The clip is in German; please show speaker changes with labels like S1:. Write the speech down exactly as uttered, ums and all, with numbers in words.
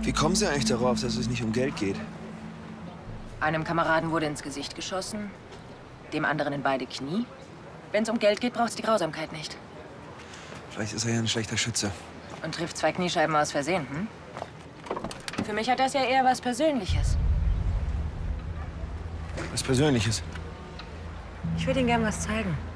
S1: Wie kommen Sie eigentlich darauf, dass es nicht um Geld geht?
S2: Einem Kameraden wurde ins Gesicht geschossen, dem anderen in beide Knie. Wenn es um Geld geht, braucht es die Grausamkeit nicht.
S1: Vielleicht ist er ja ein schlechter Schütze.
S2: Und trifft zwei Kniescheiben aus Versehen, hm? Für mich hat das ja eher was Persönliches.
S1: Was Persönliches.
S2: Ich würde Ihnen gern was zeigen.